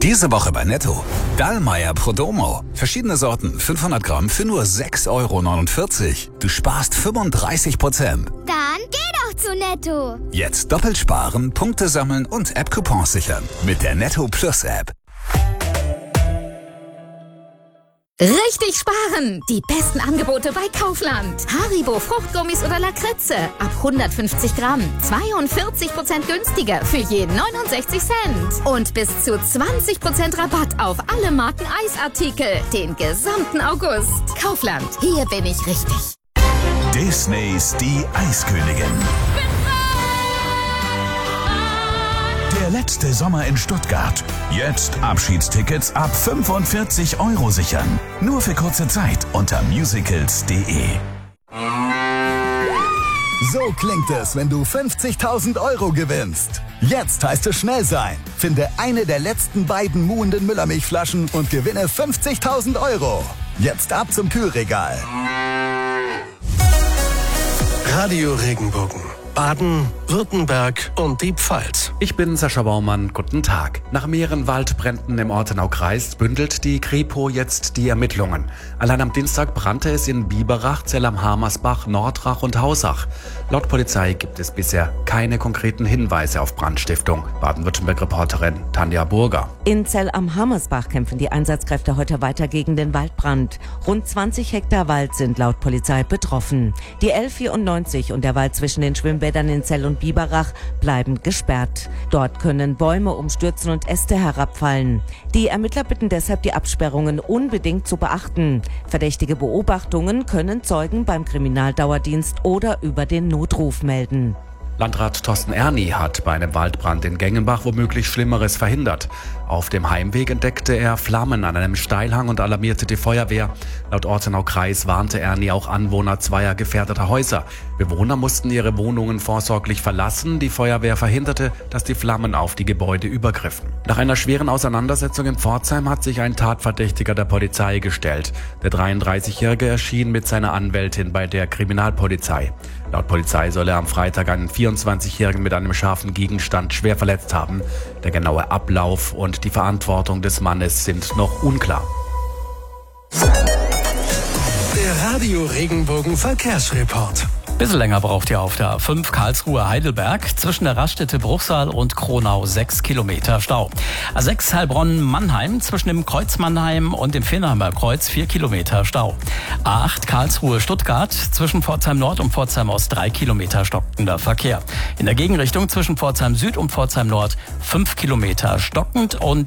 Diese Woche bei Netto. Dallmayr Prodomo. Verschiedene Sorten, 500 Gramm für nur 6,49 €. Du sparst 35%. Dann geh doch zu Netto. Jetzt doppelt sparen, Punkte sammeln und App-Coupons sichern. Mit der Netto Plus App. Richtig sparen! Die besten Angebote bei Kaufland. Haribo Fruchtgummis oder Lakritze. Ab 150 Gramm. 42% günstiger für je 69 Cent. Und bis zu 20% Rabatt auf alle Marken Eisartikel. Den gesamten August. Kaufland. Hier bin ich richtig. Disneys Die Eiskönigin. Der letzte Sommer in Stuttgart. Jetzt Abschiedstickets ab 45 € sichern. Nur für kurze Zeit unter musicals.de. So klingt es, wenn du 50.000 € gewinnst. Jetzt heißt es schnell sein. Finde eine der letzten beiden muhenden Müllermilchflaschen und gewinne 50.000 €. Jetzt ab zum Kühlregal. Radio Regenbogen. Baden, Württemberg und die Pfalz. Ich bin Sascha Baumann, guten Tag. Nach mehreren Waldbränden im Ortenaukreis bündelt die Kripo jetzt die Ermittlungen. Allein am Dienstag brannte es in Biberach, Zell am Hamersbach, Nordrach und Hausach. Laut Polizei gibt es bisher keine konkreten Hinweise auf Brandstiftung. Baden-Württemberg-Reporterin Tanja Burger. In Zell am Hamersbach kämpfen die Einsatzkräfte heute weiter gegen den Waldbrand. Rund 20 Hektar Wald sind laut Polizei betroffen. Die L94 und der Wald zwischen den Schwimmbädern in Zell und Biberach bleiben gesperrt. Dort können Bäume umstürzen und Äste herabfallen. Die Ermittler bitten deshalb, die Absperrungen unbedingt zu beachten. Verdächtige Beobachtungen können Zeugen beim Kriminaldauerdienst oder über den Notruf melden. Landrat Thorsten Erni hat bei einem Waldbrand in Gengenbach womöglich Schlimmeres verhindert. Auf dem Heimweg entdeckte er Flammen an einem Steilhang und alarmierte die Feuerwehr. Laut Ortenaukreis warnte Erni auch Anwohner zweier gefährdeter Häuser. Bewohner mussten ihre Wohnungen vorsorglich verlassen. Die Feuerwehr verhinderte, dass die Flammen auf die Gebäude übergriffen. Nach einer schweren Auseinandersetzung in Pforzheim hat sich ein Tatverdächtiger der Polizei gestellt. Der 33-Jährige erschien mit seiner Anwältin bei der Kriminalpolizei. Laut Polizei soll er am Freitag einen 24-Jährigen mit einem scharfen Gegenstand schwer verletzt haben. Der genaue Ablauf und die Verantwortung des Mannes sind noch unklar. Der Radio Regenbogen Verkehrsreport. Bisschen länger braucht ihr auf der A5 Karlsruhe-Heidelberg. Zwischen der Raststätte Bruchsal und Kronau 6 Kilometer Stau. A6 Heilbronn-Mannheim zwischen dem Kreuz Mannheim und dem Vinnheimer Kreuz 4 Kilometer Stau. A8 Karlsruhe-Stuttgart zwischen Pforzheim Nord und Pforzheim Ost 3 Kilometer stockender Verkehr. In der Gegenrichtung zwischen Pforzheim Süd und Pforzheim Nord 5 Kilometer stockend und